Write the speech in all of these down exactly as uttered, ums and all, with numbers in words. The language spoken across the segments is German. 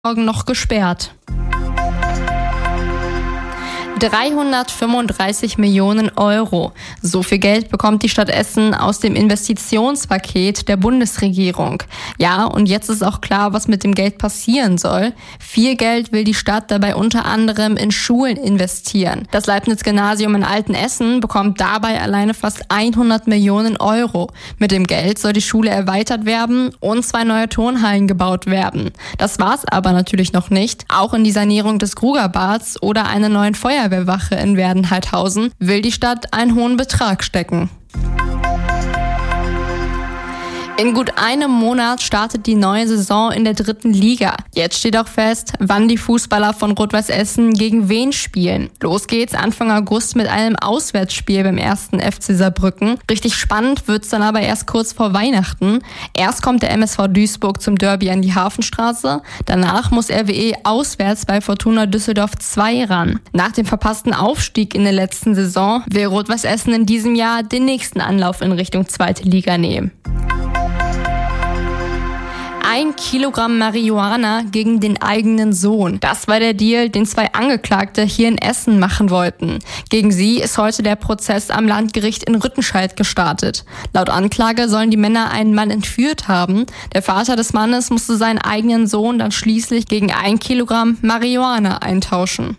morgen noch gesperrt. dreihundertfünfunddreißig Millionen Euro. So viel Geld bekommt die Stadt Essen aus dem Investitionspaket der Bundesregierung. Ja, und jetzt ist auch klar, was mit dem Geld passieren soll. Viel Geld will die Stadt dabei unter anderem in Schulen investieren. Das Leibniz-Gymnasium in Altenessen bekommt dabei alleine fast hundert Millionen Euro. Mit dem Geld soll die Schule erweitert werden und zwei neue Turnhallen gebaut werden. Das war's aber natürlich noch nicht. Auch in die Sanierung des Grugerbads oder einer neuen Feuerwehr Wache in Werdenheidhausen will die Stadt einen hohen Betrag stecken. In gut einem Monat startet die neue Saison in der dritten Liga. Jetzt steht auch fest, wann die Fußballer von Rot-Weiß Essen gegen wen spielen. Los geht's Anfang August mit einem Auswärtsspiel beim ersten F C Saarbrücken. Richtig spannend wird's dann aber erst kurz vor Weihnachten. Erst kommt der M S V Duisburg zum Derby an die Hafenstraße. Danach muss R W E auswärts bei Fortuna Düsseldorf zwei ran. Nach dem verpassten Aufstieg in der letzten Saison will Rot-Weiß Essen in diesem Jahr den nächsten Anlauf in Richtung zweite Liga nehmen. Ein Kilogramm Marihuana gegen den eigenen Sohn. Das war der Deal, den zwei Angeklagte hier in Essen machen wollten. Gegen sie ist heute der Prozess am Landgericht in Rüttenscheid gestartet. Laut Anklage sollen die Männer einen Mann entführt haben. Der Vater des Mannes musste seinen eigenen Sohn dann schließlich gegen ein Kilogramm Marihuana eintauschen.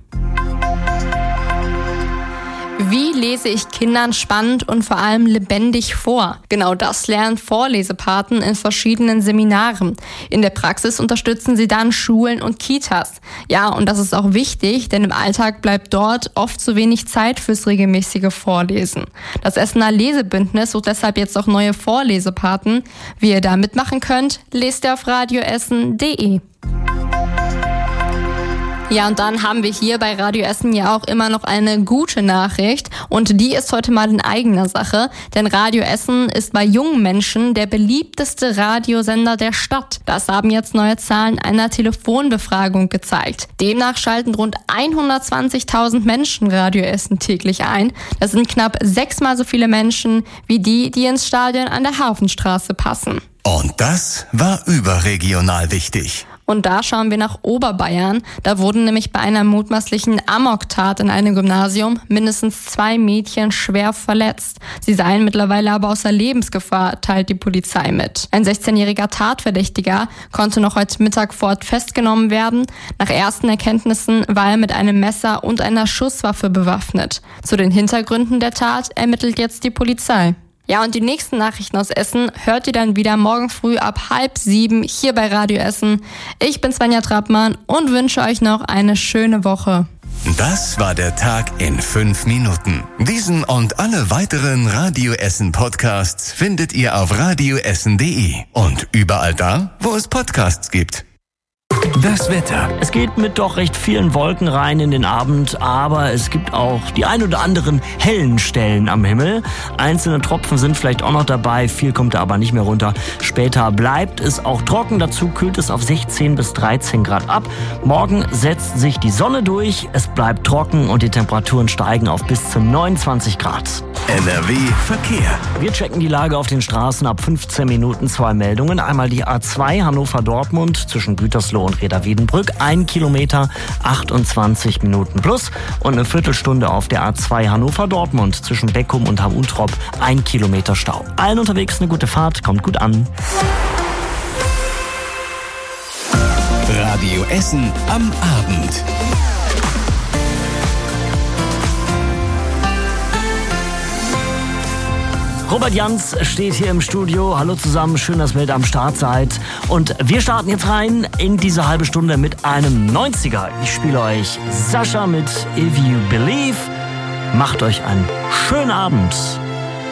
Wie lese ich Kindern spannend und vor allem lebendig vor? Genau das lernen Vorlesepaten in verschiedenen Seminaren. In der Praxis unterstützen sie dann Schulen und Kitas. Ja, und das ist auch wichtig, denn im Alltag bleibt dort oft zu wenig Zeit fürs regelmäßige Vorlesen. Das Essener Lesebündnis sucht deshalb jetzt auch neue Vorlesepaten. Wie ihr da mitmachen könnt, lest ihr auf radioessen punkt de. Ja, und dann haben wir hier bei Radio Essen ja auch immer noch eine gute Nachricht und die ist heute mal in eigener Sache, denn Radio Essen ist bei jungen Menschen der beliebteste Radiosender der Stadt. Das haben jetzt neue Zahlen einer Telefonbefragung gezeigt. Demnach schalten rund hundertzwanzigtausend Menschen Radio Essen täglich ein. Das sind knapp sechsmal so viele Menschen wie die, die ins Stadion an der Hafenstraße passen. Und das war überregional wichtig. Und da schauen wir nach Oberbayern. Da wurden nämlich bei einer mutmaßlichen Amoktat in einem Gymnasium mindestens zwei Mädchen schwer verletzt. Sie seien mittlerweile aber außer Lebensgefahr, teilt die Polizei mit. Ein sechzehnjähriger Tatverdächtiger konnte noch heute Mittag vor Ort festgenommen werden. Nach ersten Erkenntnissen war er mit einem Messer und einer Schusswaffe bewaffnet. Zu den Hintergründen der Tat ermittelt jetzt die Polizei. Ja, und die nächsten Nachrichten aus Essen hört ihr dann wieder morgen früh ab halb sieben hier bei Radio Essen. Ich bin Svenja Trappmann und wünsche euch noch eine schöne Woche. Das war der Tag in fünf Minuten. Diesen und alle weiteren Radio Essen Podcasts findet ihr auf radioessen punkt de und überall da, wo es Podcasts gibt. Das Wetter. Es geht mit doch recht vielen Wolken rein in den Abend, aber es gibt auch die ein oder anderen hellen Stellen am Himmel. Einzelne Tropfen sind vielleicht auch noch dabei, viel kommt da aber nicht mehr runter. Später bleibt es auch trocken, dazu kühlt es auf sechzehn bis dreizehn Grad ab. Morgen setzt sich die Sonne durch, es bleibt trocken und die Temperaturen steigen auf bis zu neunundzwanzig Grad. N R W Verkehr. Wir checken die Lage auf den Straßen ab fünfzehn Minuten, zwei Meldungen. Einmal die A zwei Hannover-Dortmund zwischen Gütersloh und Reda-Wiedenbrück, ein Kilometer, achtundzwanzig Minuten plus und eine Viertelstunde auf der A zwei Hannover-Dortmund zwischen Beckum und Hamm-Utrop, ein Kilometer Stau. Allen unterwegs eine gute Fahrt, kommt gut an. Radio Essen am Abend. Robert Jans steht hier im Studio. Hallo zusammen, schön, dass ihr mit am Start seid. Und wir starten jetzt rein in diese halbe Stunde mit einem neunziger. Ich spiele euch Sascha mit If You Believe. Macht euch einen schönen Abend.